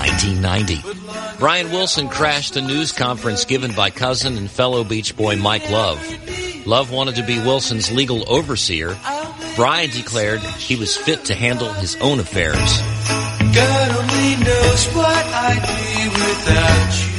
1990. Brian Wilson crashed a news conference given by cousin and fellow Beach Boy Mike Love. Love wanted to be Wilson's legal overseer. Brian declared he was fit to handle his own affairs. God only knows what I'd be without you.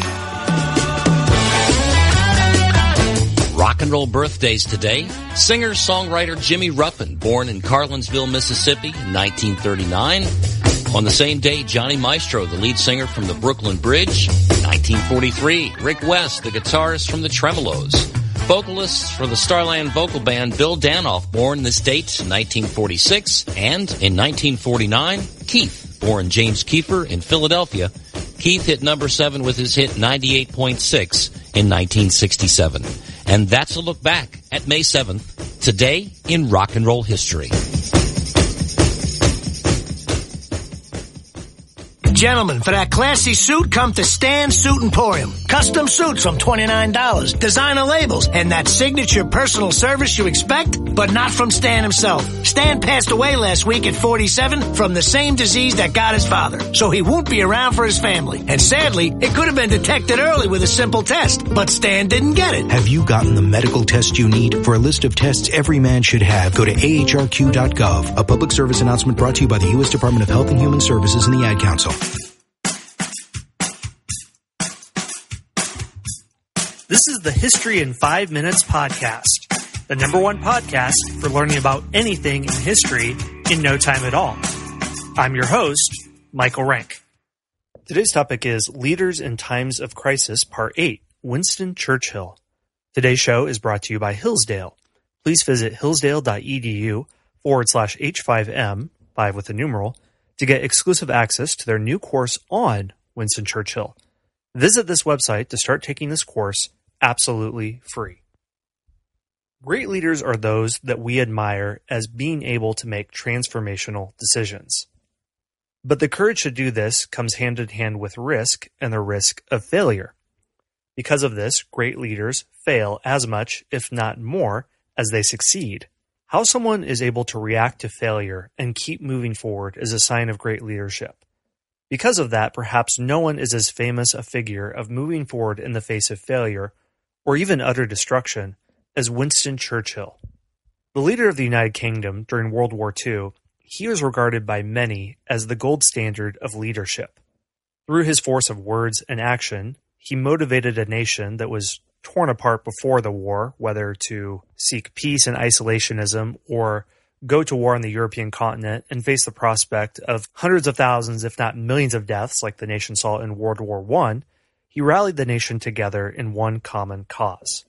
Rock and roll birthdays today. Singer-songwriter Jimmy Ruffin, born in Carlinsville, Mississippi in 1939. On the same day, Johnny Maestro, the lead singer from the Brooklyn Bridge, 1943. Rick West, the guitarist from the Tremolos. Vocalist for the Starland vocal band Bill Danoff, born this date, 1946. And in 1949, Keith, born James Kiefer in Philadelphia. Keith hit number 7 with his hit 98.6 in 1967. And that's a look back at May 7th, today in rock and roll history. Gentlemen, for that classy suit, come to Stan Suit Emporium. Custom suits from $29, designer labels, and that signature personal service you expect, but not from Stan himself. Stan passed away last week at 47 from the same disease that got his father, so he won't be around for his family. And sadly, it could have been detected early with a simple test, but Stan didn't get it. Have you gotten the medical test you need? For a list of tests every man should have, go to ahrq.gov. A public service announcement brought to you by the U.S. Department of Health and Human Services and the Ad Council. This is the History in 5 Minutes podcast, the #1 podcast for learning about anything in history in no time at all. I'm your host, Michael Rank. Today's topic is Leaders in Times of Crisis, Part 8, Winston Churchill. Today's show is brought to you by Hillsdale. Please visit hillsdale.edu/H5M, 5 with a numeral, to get exclusive access to their new course on Winston Churchill. Visit this website to start taking this course absolutely free. Great leaders are those that we admire as being able to make transformational decisions. But the courage to do this comes hand in hand with risk and the risk of failure. Because of this, great leaders fail as much, if not more, as they succeed. How someone is able to react to failure and keep moving forward is a sign of great leadership. Because of that, perhaps no one is as famous a figure of moving forward in the face of failure, or even utter destruction, as Winston Churchill. The leader of the United Kingdom during World War II, he was regarded by many as the gold standard of leadership. Through his force of words and action, he motivated a nation that was torn apart before the war, whether to seek peace and isolationism or go to war on the European continent and face the prospect of hundreds of thousands, if not millions of deaths like the nation saw in World War I. He rallied the nation together in one common cause.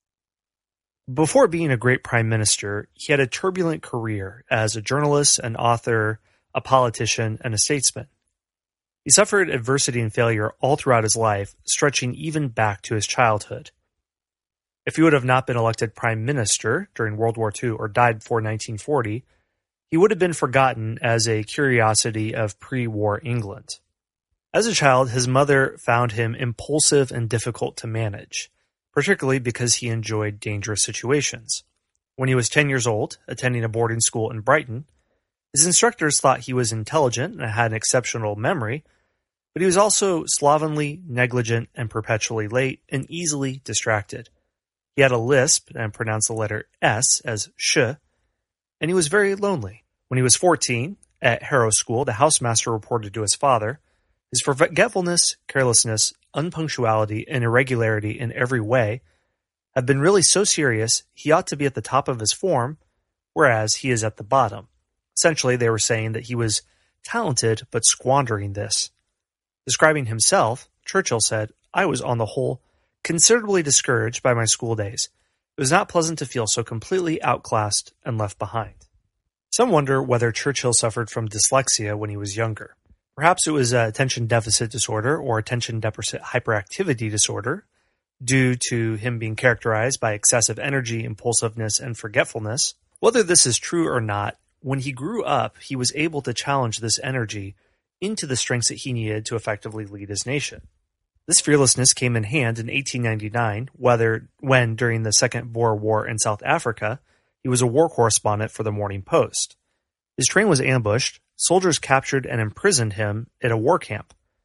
Before being a great prime minister, he had a turbulent career as a journalist, an author, a politician, and a statesman. He suffered adversity and failure all throughout his life, stretching even back to his childhood. If he would have not been elected prime minister during World War II or died before 1940, he would have been forgotten as a curiosity of pre-war England. As a child, his mother found him impulsive and difficult to manage, particularly because he enjoyed dangerous situations. When he was 10 years old, attending a boarding school in Brighton, his instructors thought he was intelligent and had an exceptional memory, but he was also slovenly, negligent, and perpetually late and easily distracted. He had a lisp and pronounced the letter S as sh, and he was very lonely. When he was 14, at Harrow School, the housemaster reported to his father, his forgetfulness, carelessness, unpunctuality, and irregularity in every way have been really so serious he ought to be at the top of his form, whereas he is at the bottom. Essentially, they were saying that he was talented but squandering this. Describing himself, Churchill said, "I was on the whole considerably discouraged by my school days. It was not pleasant to feel so completely outclassed and left behind." Some wonder whether Churchill suffered from dyslexia when he was younger. Perhaps it was attention deficit disorder or attention deficit hyperactivity disorder, due to him being characterized by excessive energy, impulsiveness, and forgetfulness. Whether this is true or not, when he grew up, he was able to challenge this energy into the strengths that he needed to effectively lead his nation. This fearlessness came in hand in 1899, when, during the Second Boer War in South Africa, he was a war correspondent for the Morning Post. His train was ambushed, soldiers captured and imprisoned him at a war camp.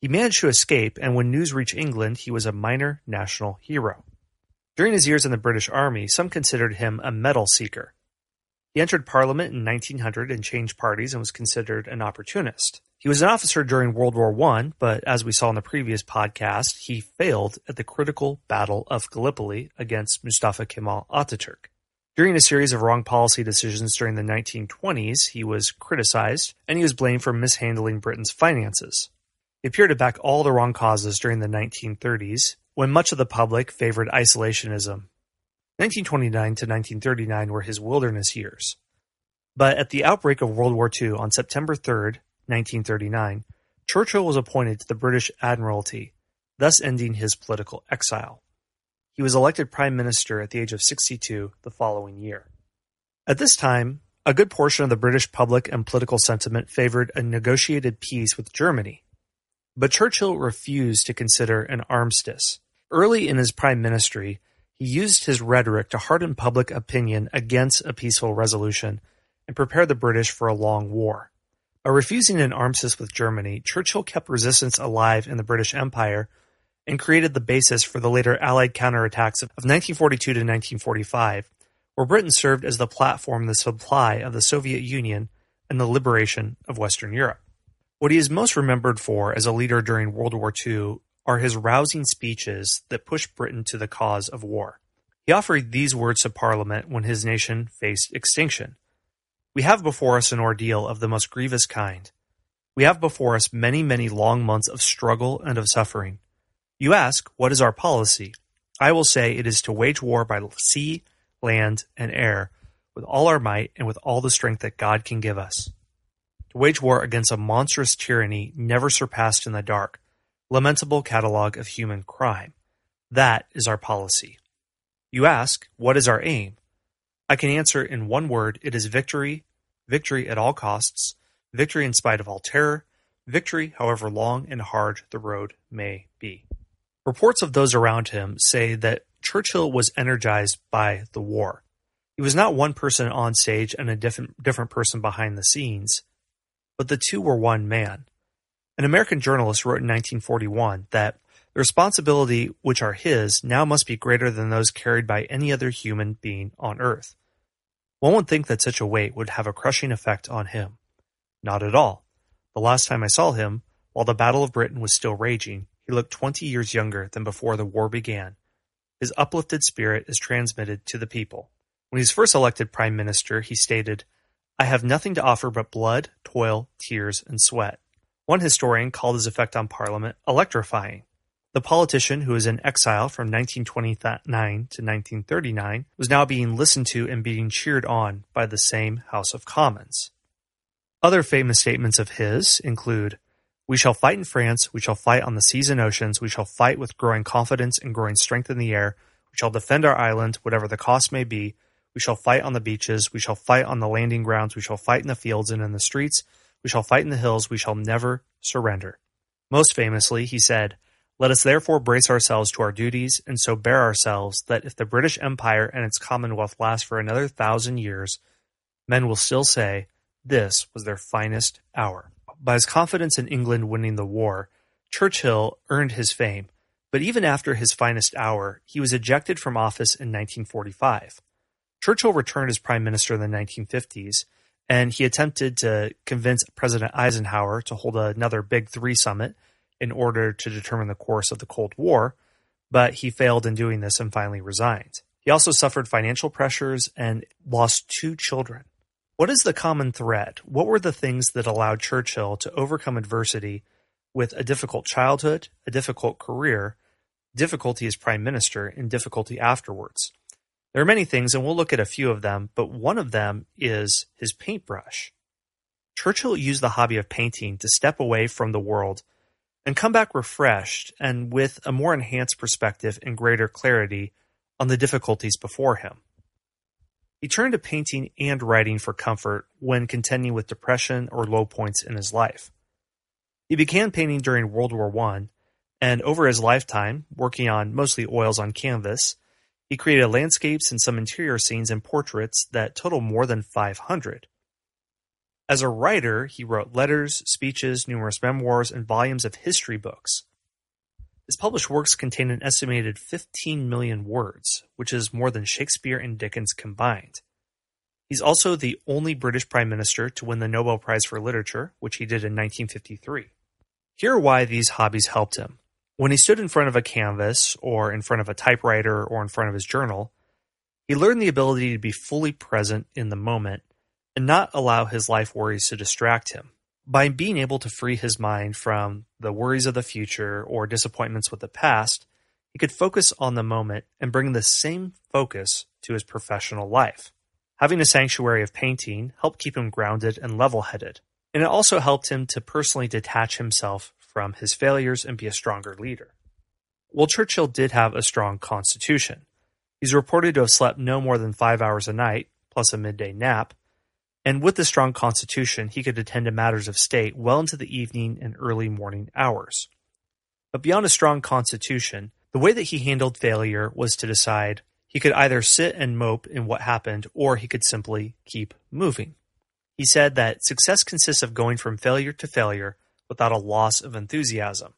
He managed to escape, and when news reached England, he was a minor national hero. During his years in the British Army, some considered him a medal seeker. He entered Parliament in 1900 and changed parties and was considered an opportunist. He was an officer during World War I, but as we saw in the previous podcast, he failed at the critical Battle of Gallipoli against Mustafa Kemal Ataturk. During a series of wrong policy decisions during the 1920s, he was criticized, and he was blamed for mishandling Britain's finances. He appeared to back all the wrong causes during the 1930s, when much of the public favored isolationism. 1929 to 1939 were his wilderness years. But at the outbreak of World War II on September 3, 1939, Churchill was appointed to the British Admiralty, thus ending his political exile. He was elected Prime Minister at the age of 62 the following year. At this time, a good portion of the British public and political sentiment favored a negotiated peace with Germany. But Churchill refused to consider an armistice. Early in his prime ministry, he used his rhetoric to harden public opinion against a peaceful resolution and prepare the British for a long war. By refusing an armistice with Germany, Churchill kept resistance alive in the British Empire and created the basis for the later Allied counterattacks of 1942 to 1945, where Britain served as the platform, the supply of the Soviet Union, and the liberation of Western Europe. What he is most remembered for as a leader during World War II are his rousing speeches that pushed Britain to the cause of war. He offered these words to Parliament when his nation faced extinction. We have before us an ordeal of the most grievous kind. We have before us many, many long months of struggle and of suffering. You ask, what is our policy? I will say it is to wage war by sea, land, and air, with all our might and with all the strength that God can give us. To wage war against a monstrous tyranny never surpassed in the dark, lamentable catalogue of human crime. That is our policy. You ask, what is our aim? I can answer in one word, it is victory, victory at all costs, victory in spite of all terror, victory however long and hard the road may be. Reports of those around him say that Churchill was energized by the war. He was not one person on stage and a different person behind the scenes, but the two were one man. An American journalist wrote in 1941 that the responsibility which are his now must be greater than those carried by any other human being on earth. One would think that such a weight would have a crushing effect on him. Not at all. The last time I saw him, while the Battle of Britain was still raging, he looked 20 years younger than before the war began. His uplifted spirit is transmitted to the people. When he was first elected Prime Minister, he stated, I have nothing to offer but blood, toil, tears, and sweat. One historian called his effect on Parliament electrifying. The politician who was in exile from 1929 to 1939 was now being listened to and being cheered on by the same House of Commons. Other famous statements of his include, we shall fight in France, we shall fight on the seas and oceans, we shall fight with growing confidence and growing strength in the air, we shall defend our island, whatever the cost may be, we shall fight on the beaches, we shall fight on the landing grounds, we shall fight in the fields and in the streets, we shall fight in the hills, we shall never surrender. Most famously, he said, let us therefore brace ourselves to our duties, and so bear ourselves, that if the British Empire and its Commonwealth last for another 1,000 years, men will still say, this was their finest hour. By his confidence in England winning the war, Churchill earned his fame, but even after his finest hour, he was ejected from office in 1945. Churchill returned as Prime Minister in the 1950s, and he attempted to convince President Eisenhower to hold another Big Three summit in order to determine the course of the Cold War, but he failed in doing this and finally resigned. He also suffered financial pressures and lost 2 children. What is the common thread? What were the things that allowed Churchill to overcome adversity with a difficult childhood, a difficult career, difficulty as Prime Minister, and difficulty afterwards? There are many things, and we'll look at a few of them, but one of them is his paintbrush. Churchill used the hobby of painting to step away from the world and come back refreshed and with a more enhanced perspective and greater clarity on the difficulties before him. He turned to painting and writing for comfort when contending with depression or low points in his life. He began painting during World War I, and over his lifetime, working on mostly oils on canvas, he created landscapes and some interior scenes and portraits that total more than 500. As a writer, he wrote letters, speeches, numerous memoirs, and volumes of history books. His published works contain an estimated 15 million words, which is more than Shakespeare and Dickens combined. He's also the only British Prime Minister to win the Nobel Prize for Literature, which he did in 1953. Here are why these hobbies helped him. When he stood in front of a canvas, or in front of a typewriter, or in front of his journal, he learned the ability to be fully present in the moment and not allow his life worries to distract him. By being able to free his mind from the worries of the future or disappointments with the past, he could focus on the moment and bring the same focus to his professional life. Having a sanctuary of painting helped keep him grounded and level-headed, and it also helped him to personally detach himself from his failures and be a stronger leader. Well, Churchill did have a strong constitution. He's reported to have slept no more than 5 hours a night, plus a midday nap, and with the strong constitution, he could attend to matters of state well into the evening and early morning hours. But beyond a strong constitution, the way that he handled failure was to decide he could either sit and mope in what happened, or he could simply keep moving. He said that success consists of going from failure to failure without a loss of enthusiasm.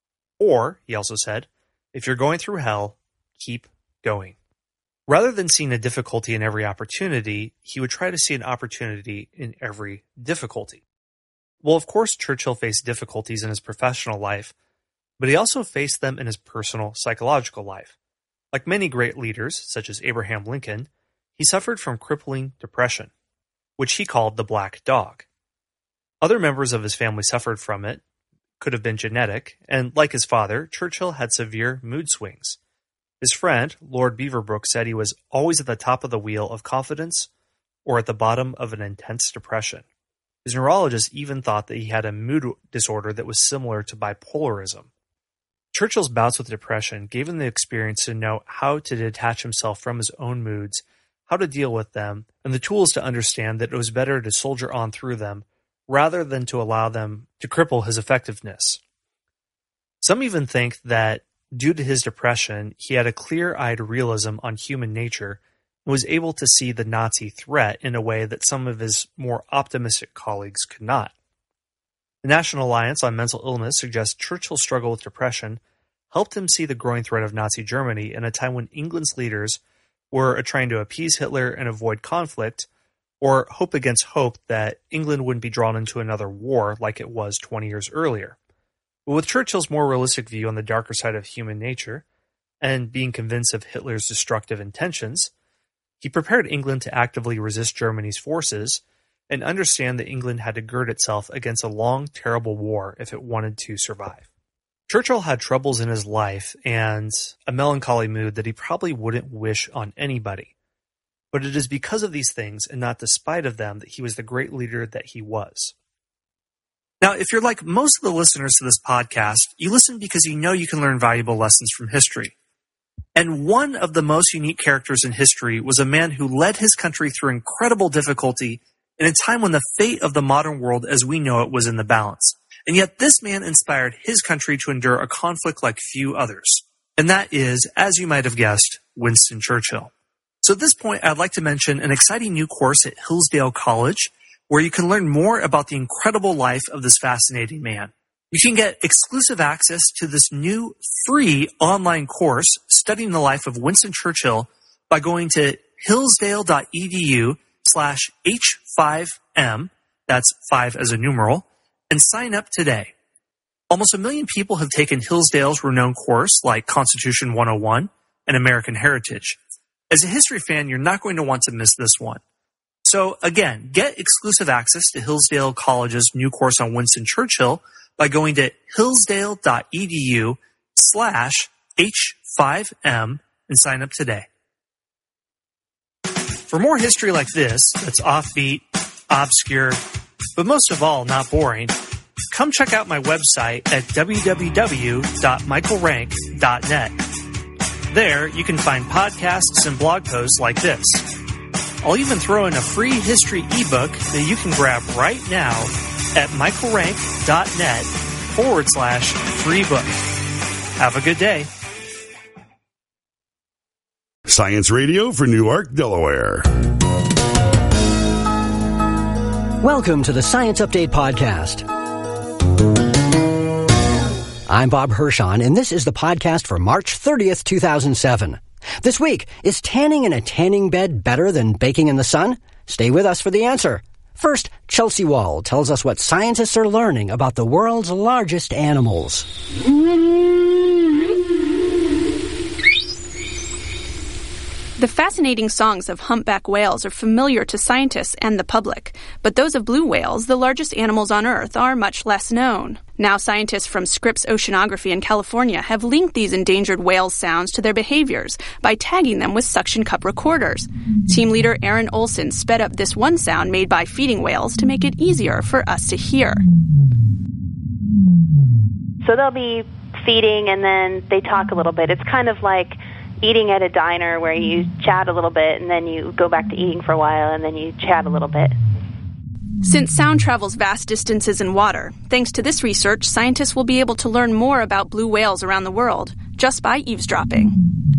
Or, he also said, if you're going through hell, keep going. Rather than seeing a difficulty in every opportunity, he would try to see an opportunity in every difficulty. Well, of course, Churchill faced difficulties in his professional life, but he also faced them in his personal psychological life. Like many great leaders, such as Abraham Lincoln, he suffered from crippling depression, which he called the black dog. Other members of his family suffered from it, could have been genetic, and like his father, Churchill had severe mood swings. His friend, Lord Beaverbrook, said he was always at the top of the wheel of confidence or at the bottom of an intense depression. His neurologist even thought that he had a mood disorder that was similar to bipolarism. Churchill's bouts with depression gave him the experience to know how to detach himself from his own moods, how to deal with them, and the tools to understand that it was better to soldier on through them rather than to allow them to cripple his effectiveness. Some even think that due to his depression, he had a clear-eyed realism on human nature and was able to see the Nazi threat in a way that some of his more optimistic colleagues could not. The National Alliance on Mental Illness suggests Churchill's struggle with depression helped him see the growing threat of Nazi Germany in a time when England's leaders were trying to appease Hitler and avoid conflict, or hope against hope that England wouldn't be drawn into another war like it was 20 years earlier. But with Churchill's more realistic view on the darker side of human nature, and being convinced of Hitler's destructive intentions, he prepared England to actively resist Germany's forces and understand that England had to gird itself against a long, terrible war if it wanted to survive. Churchill had troubles in his life and a melancholy mood that he probably wouldn't wish on anybody. But it is because of these things and not despite of them that he was the great leader that he was. Now, if you're like most of the listeners to this podcast, you listen because you know you can learn valuable lessons from history. And one of the most unique characters in history was a man who led his country through incredible difficulty in a time when the fate of the modern world as we know it was in the balance. And yet this man inspired his country to endure a conflict like few others. And that is, as you might have guessed, Winston Churchill. So at this point, I'd like to mention an exciting new course at Hillsdale College, where you can learn more about the incredible life of this fascinating man. You can get exclusive access to this new free online course studying the life of Winston Churchill by going to hillsdale.edu/H5M, that's 5 as a numeral, and sign up today. Almost 1 million people have taken Hillsdale's renowned course like Constitution 101 and American Heritage. As a history fan, you're not going to want to miss this one. So again, get exclusive access to Hillsdale College's new course on Winston Churchill by going to hillsdale.edu/H5M and sign up today. For more history like this, that's offbeat, obscure, but most of all, not boring, come check out my website at www.michaelrank.net. There, you can find podcasts and blog posts like this. I'll even throw in a free history ebook that you can grab right now at michaelrank.net/free book. Have a good day. Science Radio for Newark, Delaware. Welcome to the Science Update Podcast. I'm Bob Hirschon, and this is the podcast for March 30th, 2007. This week, is tanning in a tanning bed better than baking in the sun? Stay with us for the answer. First, Chelsea Wall tells us what scientists are learning about the world's largest animals. The fascinating songs of humpback whales are familiar to scientists and the public, but those of blue whales, the largest animals on Earth, are much less known. Now scientists from Scripps Oceanography in California have linked these endangered whales' sounds to their behaviors by tagging them with suction cup recorders. Team leader Aaron Olson sped up this one sound made by feeding whales to make it easier for us to hear. So they'll be feeding and then they talk a little bit. It's kind of like eating at a diner where you chat a little bit and then you go back to eating for a while and then you chat a little bit. Since sound travels vast distances in water, thanks to this research, scientists will be able to learn more about blue whales around the world just by eavesdropping.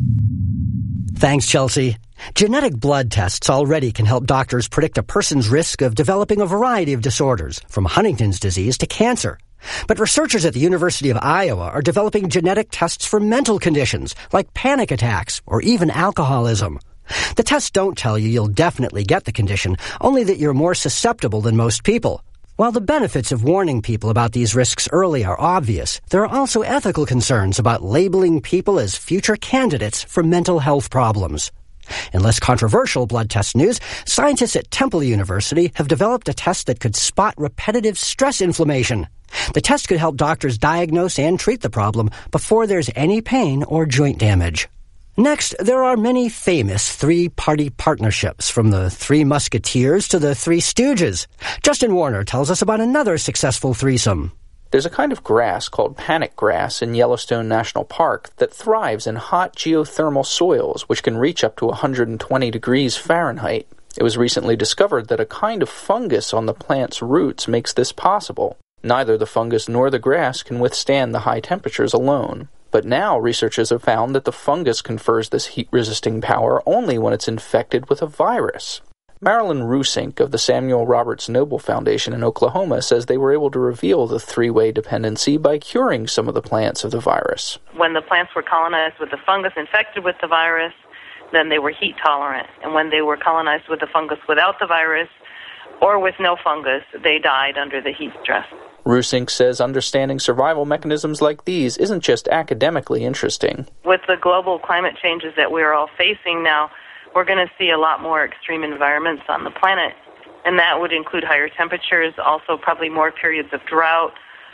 Thanks, Chelsea. Genetic blood tests already can help doctors predict a person's risk of developing a variety of disorders, from Huntington's disease to cancer. But researchers at the University of Iowa are developing genetic tests for mental conditions, like panic attacks or even alcoholism. The tests don't tell you you'll definitely get the condition, only that you're more susceptible than most people. While the benefits of warning people about these risks early are obvious, there are also ethical concerns about labeling people as future candidates for mental health problems. In less controversial blood test news, scientists at Temple University have developed a test that could spot repetitive stress inflammation. The test could help doctors diagnose and treat the problem before there's any pain or joint damage. Next, there are many famous three-party partnerships, from the Three Musketeers to the Three Stooges. Justin Warner tells us about another successful threesome. There's a kind of grass called panic grass in Yellowstone National Park that thrives in hot geothermal soils, which can reach up to 120 degrees Fahrenheit. It was recently discovered that a kind of fungus on the plant's roots makes this possible. Neither the fungus nor the grass can withstand the high temperatures alone. But now researchers have found that the fungus confers this heat-resisting power only when it's infected with a virus. Marilyn Rusink of the Samuel Roberts Noble Foundation in Oklahoma says they were able to reveal the three-way dependency by curing some of the plants of the virus. When the plants were colonized with the fungus infected with the virus, then they were heat tolerant. And when they were colonized with the fungus without the virus, or with no fungus, they died under the heat stress. Rusink says understanding survival mechanisms like these isn't just academically interesting. With the global climate changes that we're all facing now, we're going to see a lot more extreme environments on the planet, and that would include higher temperatures, also probably more periods of drought.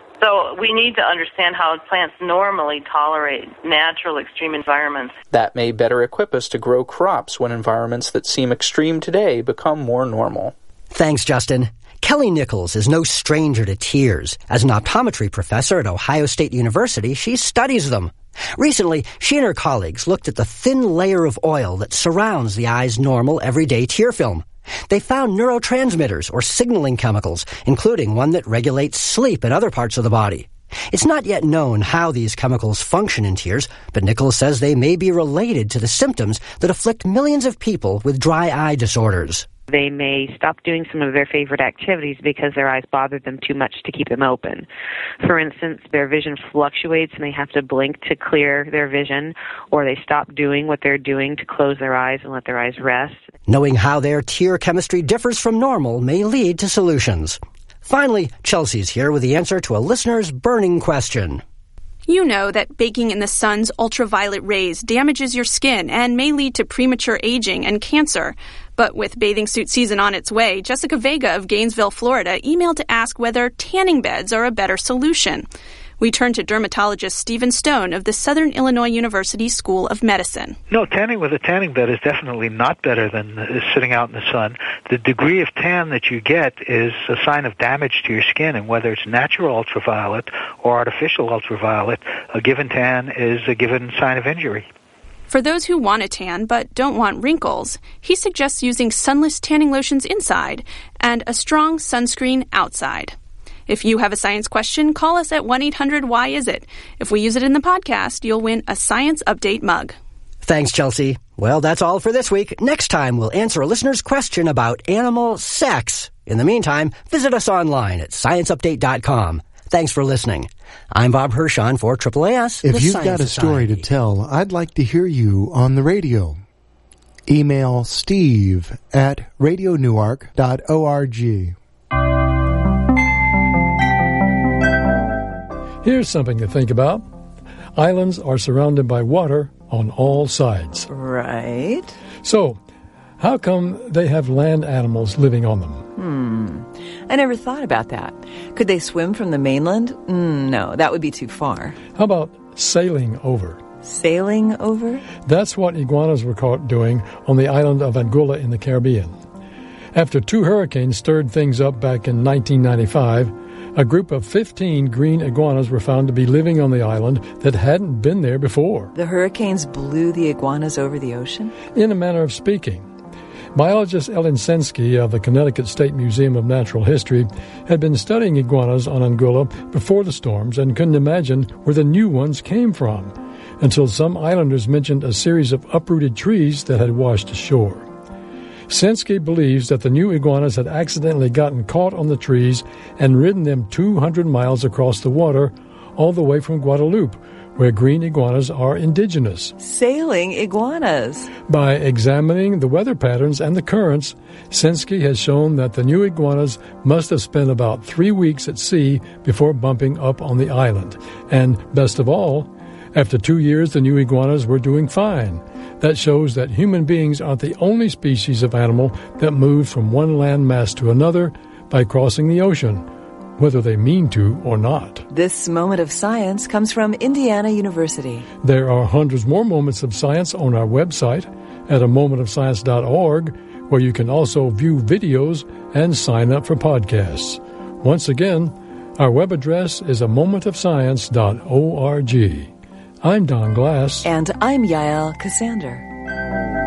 So we need to understand how plants normally tolerate natural extreme environments. That may better equip us to grow crops when environments that seem extreme today become more normal. Thanks, Justin. Kelly Nichols is no stranger to tears. As an optometry professor at Ohio State University, she studies them. Recently, she and her colleagues looked at the thin layer of oil that surrounds the eye's normal, everyday tear film. They found neurotransmitters, or signaling chemicals, including one that regulates sleep in other parts of the body. It's not yet known how these chemicals function in tears, but Nichols says they may be related to the symptoms that afflict millions of people with dry eye disorders. They may stop doing some of their favorite activities because their eyes bother them too much to keep them open. For instance, their vision fluctuates and they have to blink to clear their vision, or they stop doing what they're doing to close their eyes and let their eyes rest. Knowing how their tear chemistry differs from normal may lead to solutions. Finally, Chelsea's here with the answer to a listener's burning question. You know that baking in the sun's ultraviolet rays damages your skin and may lead to premature aging and cancer. But with bathing suit season on its way, Jessica Vega of Gainesville, Florida, emailed to ask whether tanning beds are a better solution. We turn to dermatologist Stephen Stone of the Southern Illinois University School of Medicine. No, tanning with a tanning bed is definitely not better than sitting out in the sun. The degree of tan that you get is a sign of damage to your skin, and whether it's natural ultraviolet or artificial ultraviolet, a given tan is a given sign of injury. For those who want a tan but don't want wrinkles, he suggests using sunless tanning lotions inside and a strong sunscreen outside. If you have a science question, call us at 1-800-WHY-IS-IT. If we use it in the podcast, you'll win a Science Update mug. Thanks, Chelsea. Well, that's all for this week. Next time, we'll answer a listener's question about animal sex. In the meantime, visit us online at scienceupdate.com. Thanks for listening. I'm Bob Hirschon for AAAS. If you've got a story to tell, I'd like to hear you on the radio. Email steve@radionewark.org. Here's something to think about. Islands are surrounded by water on all sides. Right. So, how come they have land animals living on them? I never thought about that. Could they swim from the mainland? No, that would be too far. How about sailing over? Sailing over? That's what iguanas were caught doing on the island of Anguilla in the Caribbean. After 2 hurricanes stirred things up back in 1995, a group of 15 green iguanas were found to be living on the island that hadn't been there before. The hurricanes blew the iguanas over the ocean? In a manner of speaking. Biologist Ellen Sensky of the Connecticut State Museum of Natural History had been studying iguanas on Anguilla before the storms and couldn't imagine where the new ones came from, until some islanders mentioned a series of uprooted trees that had washed ashore. Sensky believes that the new iguanas had accidentally gotten caught on the trees and ridden them 200 miles across the water, all the way from Guadeloupe, where green iguanas are indigenous. Sailing iguanas. By examining the weather patterns and the currents, Sensky has shown that the new iguanas must have spent about 3 weeks at sea before bumping up on the island. And best of all, after 2 years, the new iguanas were doing fine. That shows that human beings aren't the only species of animal that moves from one land mass to another by crossing the ocean, whether they mean to or not. This moment of science comes from Indiana University. There are hundreds more moments of science on our website at amomentofscience.org, where you can also view videos and sign up for podcasts. Once again, our web address is amomentofscience.org. I'm Don Glass. And I'm Yael Cassander.